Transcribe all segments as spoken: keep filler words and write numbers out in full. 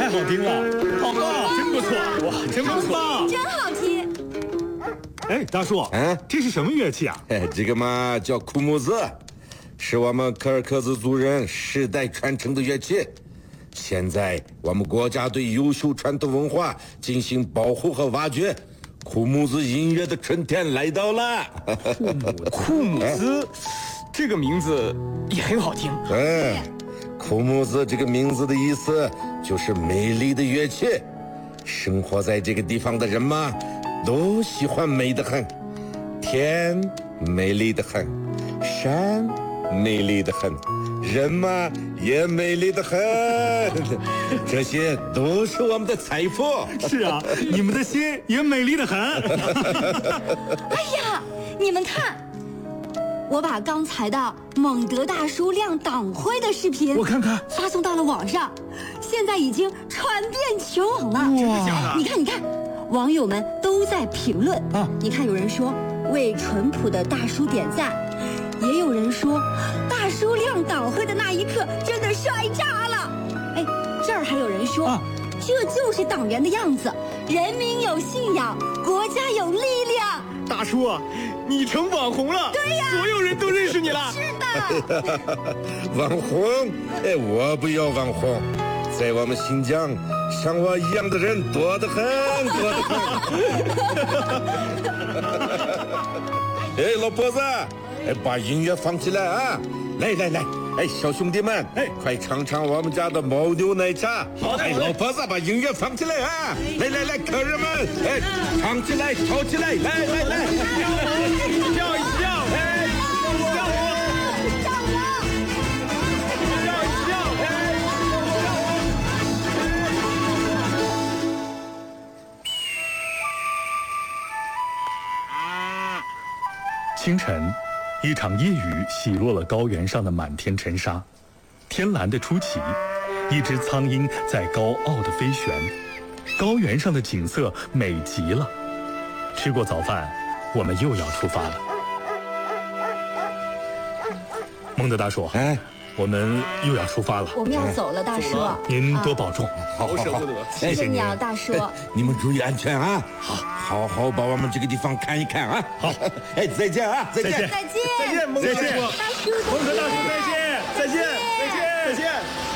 太好听了，好棒，真不错，哇，真不错， 真好听。 哎，大叔，嗯，这是什么乐器啊？ 哎，这个嘛叫库木子，是我们柯尔克孜族人世代传承的乐器。现在我们国家对优秀传统文化进行保护和挖掘，库木子音乐的春天来到了。 库木兹，这个名字也很好听。 嗯，库木子这个名字的意思就是美丽的乐器。生活在这个地方的人嘛，都喜欢美得很，天美丽得很，山美丽得很，人嘛也美丽得很，这些都是我们的财富。 是啊，你们的心也美丽得很。 哎呀，你们看，我把刚才的蒙德大叔亮党徽的视频， 我看看， 发送到了网上，现在已经传遍全网了。 哇， 你看，你看，网友们都在评论啊。你看，有人说为淳朴的大叔点赞，也有人说大叔亮党徽的那一刻真的帅炸了。哎，这儿还有人说，啊，这就是党员的样子，人民有信仰，国家有力量。 大叔啊，你成网红了！ 对呀， 所有人都认识你了。 是的。 网红？哎，我不要网红，在我们新疆，像我一样的人多得很，多得很。哎，老婆子，哎，把音乐放起来啊！来来来，哎，小兄弟们，哎，快唱唱我们家的牦牛奶茶。 好的， 哎，老婆子，把音乐放起来啊！来来来，客人们，哎，唱起来，跳起来，来来来， 跳一跳，哎，跳舞， 跳舞， 跳一跳，哎， 清晨，一场夜雨洗落了高原上的满天尘沙，天蓝的出奇，一只苍鹰在高傲地飞旋，高原上的景色美极了。吃过早饭，我们又要出发了。蒙德大叔，哎，我们又要出发了。 我们要走了，大叔。 您多保重。 好好舍不得， 谢谢你啊，大叔。 你们注意安全啊！好，好好把我们这个地方看一看啊！ 好， 哎，再见啊！再见， 再见， 再见，蒙德大叔， 大叔， 蒙德大叔，再见，再见，再见，再见。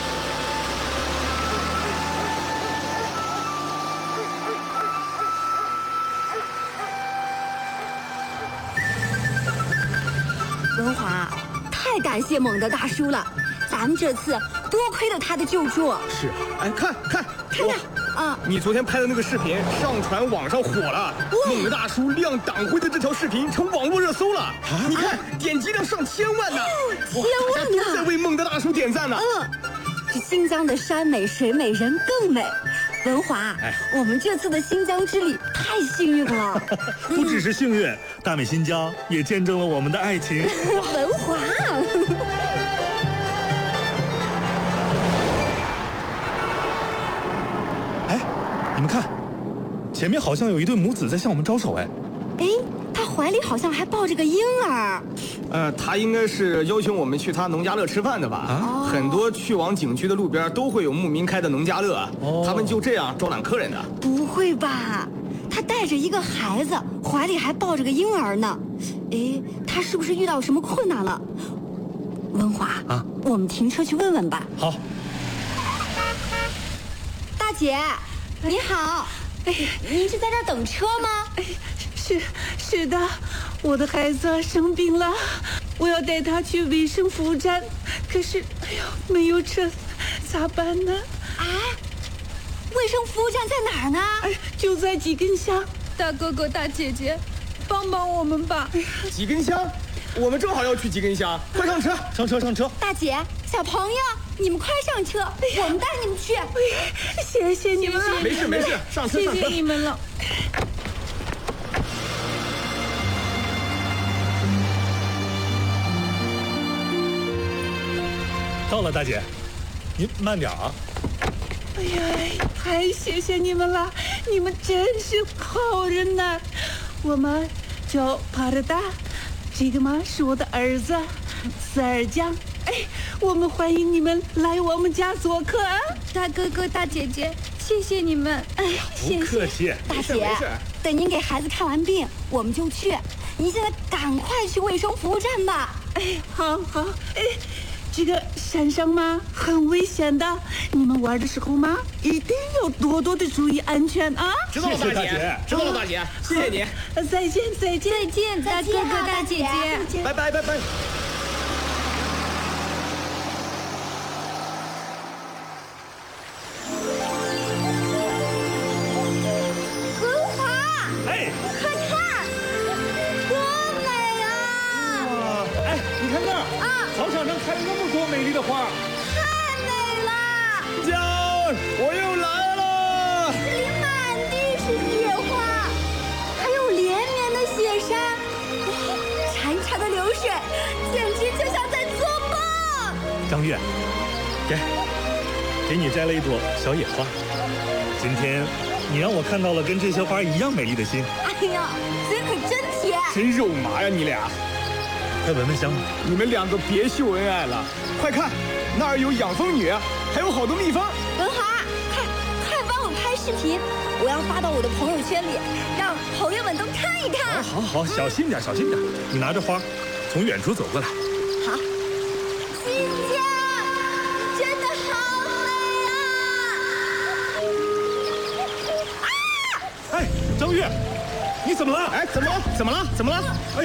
文华，太感谢蒙德大叔了，咱们这次多亏了他的救助。 是，哎，看看， 看看啊！ 你昨天拍的那个视频上传网上火了，蒙德大叔亮党徽的这条视频成网络热搜了。你看，点击量上千万呢， 千万呢， 都在为蒙德大叔点赞呢。 嗯，这新疆的山美水美人更美。文华，哎，我们这次的新疆之旅太幸运了。 不只是幸运，大美新疆也见证了我们的爱情。 文华。 哎，你们看，前面好像有一对母子在向我们招手。哎， 哎，他怀里好像还抱着个婴儿。 呃，他应该是邀请我们去他农家乐吃饭的吧？啊，很多去往景区的路边都会有牧民开的农家乐，哦，他们就这样招揽客人的。 不会吧？他带着一个孩子，怀里还抱着个婴儿呢。哎，他是不是遇到什么困难了？文华啊，我们停车去问问吧。 好。 大姐，你好。哎，您是在这儿等车吗？ 哎，是是的，我的孩子生病了，我要带他去卫生服务站，可是，哎呦，没有车，咋办呢？ 啊，卫生服务站在哪儿呢？ 哎，就在几根香。大哥哥、大姐姐，帮帮我们吧！ 几根香，我们正好要去几根香，快上车， 上车，上车！ 大姐，小朋友，你们快上车，我们带你们去。 谢谢你们了， 没事没事，上车上车。 谢谢你们了。 到了，大姐，您慢点啊。 哎呀，太谢谢你们了，你们真是好人呐！我们叫帕尔达，这个嘛是我的儿子斯尔江。哎，我们欢迎你们来我们家做客啊！ 大哥哥、大姐姐，谢谢你们！哎呀， 不客气。 大姐，等您给孩子看完病，我们就去。您现在赶快去卫生服务站吧。 哎，好好，哎，这个山上嘛很危险的，你们玩的时候嘛一定要多多的注意安全啊！ 知道了，大姐，知道了，大姐，谢谢你。 再见，再见， 再见， 大哥哥、大姐姐， 拜拜，拜拜。 美丽的花， 太美了！ 家，我又来了！ 这里满地是野花，还有连绵的雪山，潺潺的流水，简直就像在做梦。 张月，给，给你摘了一朵小野花。今天你让我看到了跟这些花一样美丽的心。 哎呀，嘴可真甜！ 真肉麻呀，你俩！ 快闻闻香吧。 你们两个别秀恩爱了，快看，那儿有养蜂女，还有好多蜜蜂。 文华，快快帮我拍视频，我要发到我的朋友圈里，让朋友们都看一看。 好好好，小心点，小心点。你拿着花，从远处走过来。 好。新疆真的好美啊！啊！ 哎，张月，你怎么了？ 哎，怎么了？怎么了？怎么了？哎呦！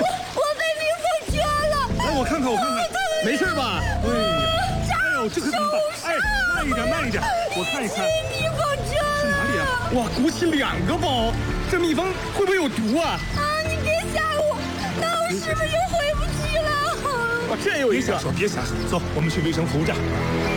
来，我看看，我看看， 没事吧？ 哎呀，哎呦，这可怎么办？哎，慢一点，慢一点，我看一看， 蜜蜂蛰了！ 是哪里啊？ 哇，鼓起两个包，这蜜蜂会不会有毒啊？ 啊，你别吓我，那我是不是就回不去了？ 哇，这有一个！ 别瞎说，别瞎说，走，我们去卫生服务站。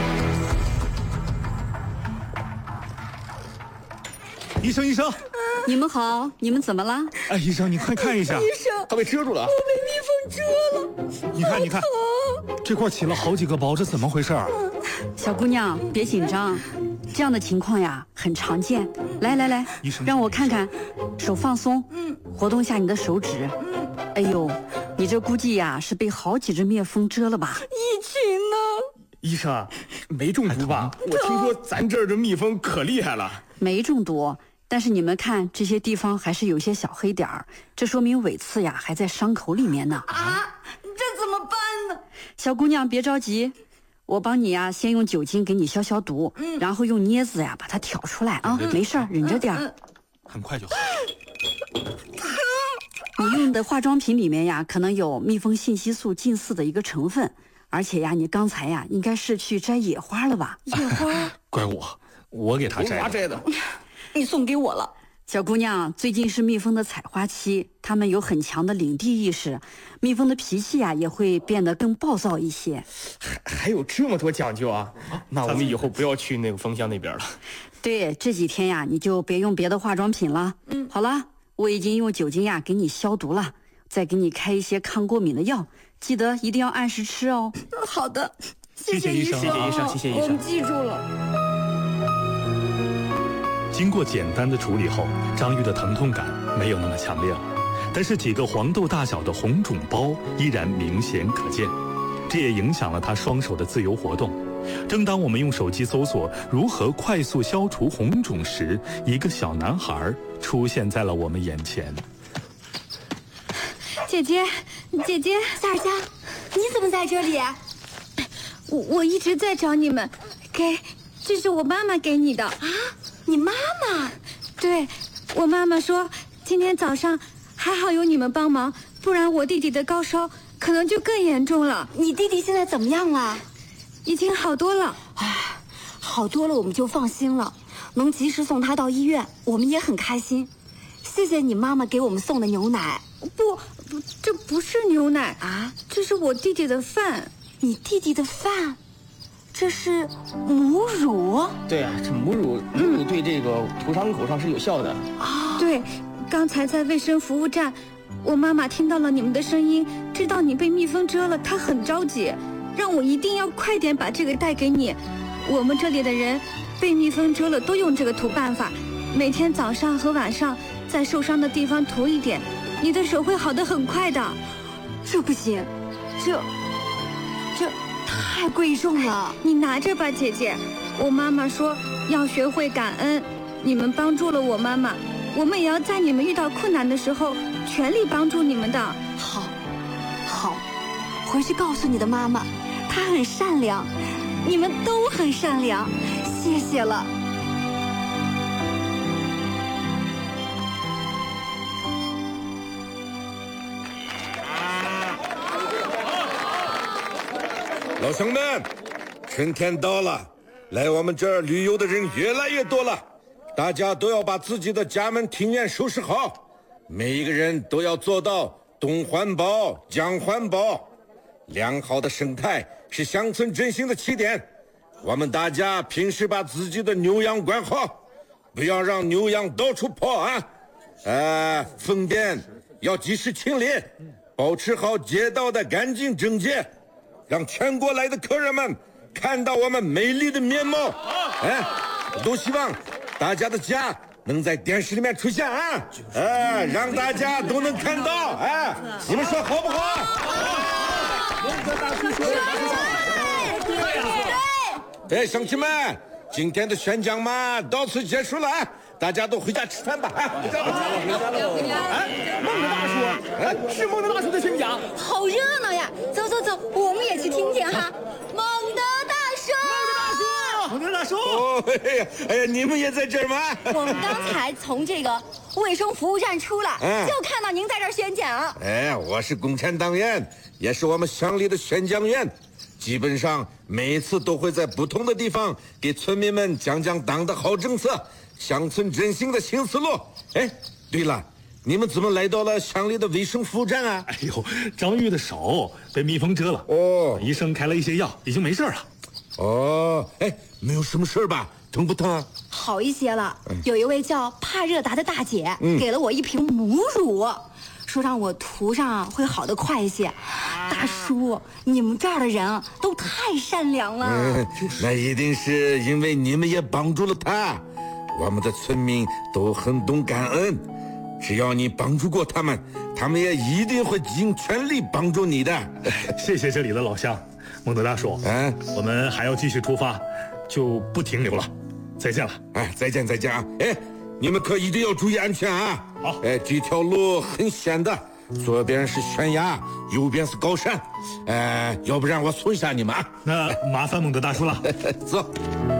医生，医生， 你们好，你们怎么了？ 哎，医生，你快看一下， 医生， 他被蛰住了。 我被蜜蜂蛰了。 你看，你看，这块起了好几个包，这怎么回事啊？ 小姑娘，别紧张，这样的情况呀很常见。来来来，让我看看，手放松，嗯，活动下你的手指。嗯，哎呦，你这估计呀是被好几只蜜蜂蛰了吧？ 一群呢？ 医生，没中毒吧？我听说咱这儿的蜜蜂可厉害了。 没中毒。但是你们看，这些地方还是有些小黑点儿，这说明尾刺呀还在伤口里面呢。 啊，这怎么办呢？ 小姑娘别着急，我帮你呀，先用酒精给你消消毒，嗯，然后用镊子呀把它挑出来啊，嗯、没事儿，忍着点儿、嗯， 很快就好。 你用的化妆品里面呀，可能有蜜蜂信息素近似的一个成分，而且呀，你刚才呀应该是去摘野花了吧？ 野花？ 怪我，我给他摘的。 摘的。 你送给我了， 小姑娘，最近是蜜蜂的采花期，它们有很强的领地意识，蜜蜂的脾气呀、啊、也会变得更暴躁一些。 还还有这么多讲究啊！那我们以后不要去那个蜂箱那边了。 对，这几天呀，你就别用别的化妆品了。嗯，好了，我已经用酒精呀给你消毒了，再给你开一些抗过敏的药，记得一定要按时吃哦。 好的， 谢谢医生， 谢谢医生，谢谢医生， 我们记住了。 经过简单的处理后，张玉的疼痛感没有那么强烈了，但是几个黄豆大小的红肿包依然明显可见，这也影响了他双手的自由活动。正当我们用手机搜索如何快速消除红肿时，一个小男孩出现在了我们眼前。 姐姐，姐姐， 萨尔加，你怎么在这里？ 我我一直在找你们，给，这是我妈妈给你的啊。 你妈妈？ 对，我妈妈说今天早上还好有你们帮忙，不然我弟弟的高烧可能就更严重了。 你弟弟现在怎么样了？ 已经好多了。 唉，好多了我们就放心了，能及时送他到医院，我们也很开心。谢谢你妈妈给我们送的牛奶。 不，不，这不是牛奶啊，这是我弟弟的饭。 你弟弟的饭？这是母乳。 对啊，这母乳母乳对这个涂伤口上是有效的啊。对，刚才在卫生服务站，我妈妈听到了你们的声音，知道你被蜜蜂蛰了，她很着急，让我一定要快点把这个带给你。我们这里的人被蜜蜂蛰了都用这个涂办法，每天早上和晚上在受伤的地方涂一点，你的手会好得很快的。 这不行，这这太贵重了， 你拿着吧，姐姐。我妈妈说要学会感恩。你们帮助了我妈妈，我们也要在你们遇到困难的时候全力帮助你们的。 好，好，回去告诉你的妈妈，她很善良，你们都很善良，谢谢了。 老乡们，春天到了，来我们这儿旅游的人越来越多了，大家都要把自己的家门庭院收拾好，每一个人都要做到东环保、江环保。良好的生态是乡村振兴的起点，我们大家平时把自己的牛羊管好，不要让牛羊到处跑啊！呃，粪便要及时清理，保持好街道的干净整洁，让全国来的客人们看到我们美丽的面貌。哎，我都希望大家的家能在电视里面出现啊！哎，让大家都能看到。哎，你们说好不好？哎，乡亲们，今天的宣讲嘛，到此结束了啊！大家都回家吃饭吧！啊，回家吧。 哎，孟德大叔，哎，是孟德大叔的宣讲， 好热闹呀！走走走，我们也去听听哈。孟德大叔， 孟德大叔， 哦，哎呀，哎呀，你们也在这儿吗？ 我们刚才从这个卫生服务站出来， 嗯就看到您在这儿宣讲。 哎，我是共产党员，也是我们乡里的宣讲员。基本上每一次都会在不同的地方给村民们讲讲党的好政策，乡村振兴的新思路。哎，对了，你们怎么来到了乡里的卫生服务站啊？ 哎呦，张玉的手被蜜蜂蛰了， 哦， 医生开了一些药，已经没事了。 哦，哎，没有什么事吧？疼不疼啊？ 好一些了。有一位叫帕热达的大姐、 嗯、 给了我一瓶母乳，说让我涂上会好得快一些。大叔，你们这儿的人都太善良了。 嗯，那一定是因为你们也帮助了他。我们的村民都很懂感恩，只要你帮助过他们，他们也一定会尽全力帮助你的。 谢谢这里的老乡，孟德大叔。 嗯， 我们还要继续出发，就不停留了。再见了。 哎，再见再见啊！哎，你们可一定要注意安全啊！ 好。 哎，这条路很险的，左边是悬崖，右边是高山。哎，要不然我送一下你们啊。 那麻烦孟德大叔了。 走。